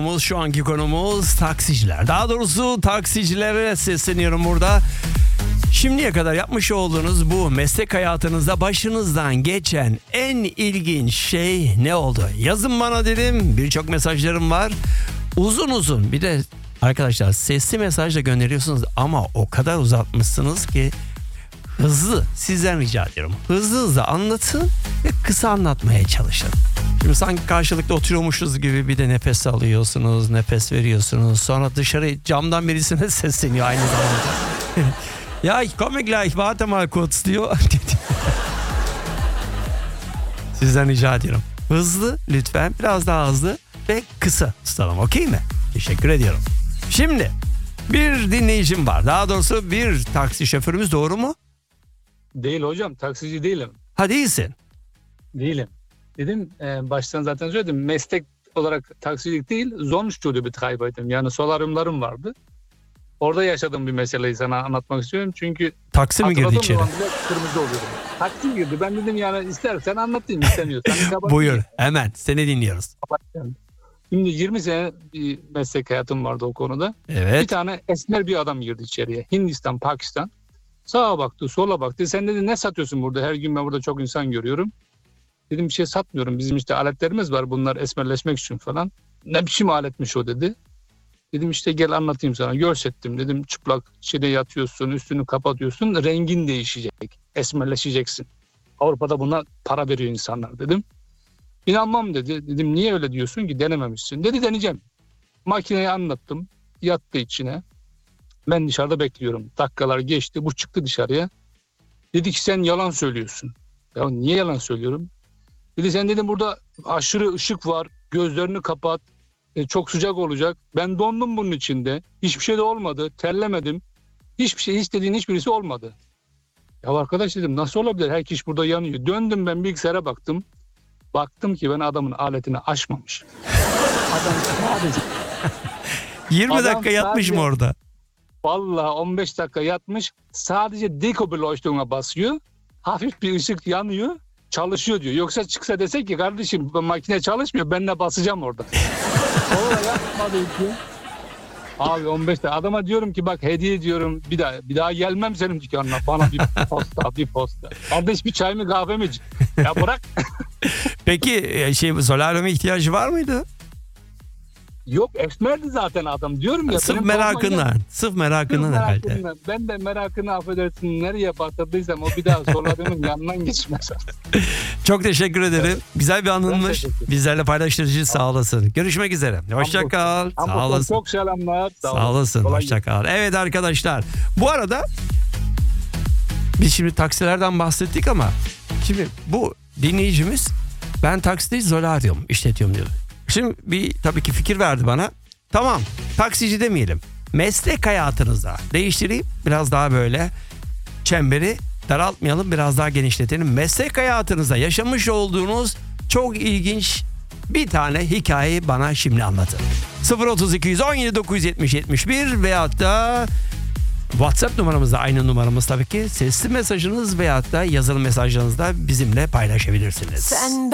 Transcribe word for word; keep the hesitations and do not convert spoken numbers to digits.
Şu anki konumuz taksiciler. Daha doğrusu taksicilere sesleniyorum burada. Şimdiye kadar yapmış olduğunuz bu meslek hayatınızda başınızdan geçen en ilginç şey ne oldu? Yazın bana dedim. Birçok mesajlarım var. Uzun uzun bir de arkadaşlar sesli mesaj da gönderiyorsunuz ama o kadar uzatmışsınız ki hızlı, sizden rica ediyorum. Hızlı hızlı anlatın ve kısa anlatmaya çalışın. Şimdi sanki karşılıklı oturuyormuşuz gibi bir de nefes alıyorsunuz, nefes veriyorsunuz. Sonra dışarı camdan birisine sesleniyor aynı zamanda. Ya ich komme gleich, warte mal kurz diyor. Sizden rica ediyorum. Hızlı lütfen, biraz daha hızlı ve kısa tutalım, okey mi? Teşekkür ediyorum. Şimdi bir dinleyicim var. Daha doğrusu bir taksi şoförümüz, doğru mu? Değil hocam, taksici değilim. Ha, değilsin. Değilim. Dedim e, baştan zaten söyledim. Meslek olarak taksicilik değil, Sonnenstudio-Betreiber'ydim. Yani solaryumlarım vardı. Orada yaşadığım bir meseleyi sana anlatmak istiyorum. Çünkü Taksi mi girdi içeri? Kırmızı oluyorum. Taksi girdi. Ben dedim yani istersen anlatayım, istemiyorsan. Buyur, hemen seni dinliyoruz. Şimdi yirmi sene bir meslek hayatım vardı o konuda. Evet. Bir tane esmer bir adam girdi içeriye. Hindistan, Pakistan. Sağa baktı, sola baktı. Sen dedi ne satıyorsun burada? Her gün ben burada çok insan görüyorum. Dedim bir şey satmıyorum. Bizim işte aletlerimiz var. Bunlar esmerleşmek için falan. Ne biçim aletmiş o dedi. Dedim işte gel anlatayım sana. Görsettim. Dedim çıplak içine yatıyorsun, üstünü kapatıyorsun. Rengin değişecek. Esmerleşeceksin. Avrupa'da buna para veriyor insanlar dedim. İnanmam dedi. Dedim niye öyle diyorsun ki, denememişsin. Dedi deneyeceğim. Makineyi anlattım. Yattı içine. Ben dışarıda bekliyorum. Dakikalar geçti. Bu çıktı dışarıya. Dedi ki sen yalan söylüyorsun. Ya niye yalan söylüyorum? Dedi sen dedim burada aşırı ışık var. Gözlerini kapat. E, çok sıcak olacak. Ben dondum bunun içinde. Hiçbir şey de olmadı. Terlemedim. Hiçbir şey istediğin hiçbirisi olmadı. Ya arkadaş dedim nasıl olabilir? Her kişi burada yanıyor. Döndüm ben bilgisayara baktım. Baktım ki ben adamın aletini açmamış. Adam sadece... yirmi Adam dakika yatmış sadece... mı orada? Vallahi on beş dakika yatmış. Sadece Dekobeleuchting'e basıyor. Hafif bir ışık yanıyor. Çalışıyor diyor. Yoksa çıksa desek ki kardeşim makine çalışmıyor. Ben de basacağım orada. Orada yapmadı ki. Abi on beş dakika. Adama diyorum ki bak hediye diyorum. Bir daha bir daha gelmem senin dükkanına. Bana bir posta bir posta. Kardeş bir çay mı kahve mi? Ya bırak. Peki şey solaryuma ihtiyacı var mıydı? Yok esmerdi zaten adam diyorum ya. Sırf merakından. Sırf merakından herhalde. Ben de merakını affedersin nereye batırdıysam o bir daha solaryumun yanından geçmez. Çok teşekkür ederim. Güzel bir anınmış. Bizlerle paylaştırıcı sağ olasın. Görüşmek üzere. Hoşça kal. Sağ olasın. Çok selamlar. Sağ, sağ olasın. Hoşça kal. Evet arkadaşlar. Bu arada biz şimdi taksilerden bahsettik ama şimdi bu dinleyicimiz ben takside solaryum işletiyorum diyor. Şimdi bir tabii ki fikir verdi bana. Tamam, taksici demeyelim. Meslek hayatınızda değiştireyim. Biraz daha böyle çemberi daraltmayalım, biraz daha genişletelim. Meslek hayatınızda yaşamış olduğunuz çok ilginç bir tane hikayeyi bana şimdi anlatın. sıfır otuz iki on yedi dokuz yetmiş yetmiş bir veyahut da WhatsApp numaramızda, aynı numaramız tabii ki. Sesli mesajınız veyahut da yazılı mesajlarınızda bizimle paylaşabilirsiniz. Sen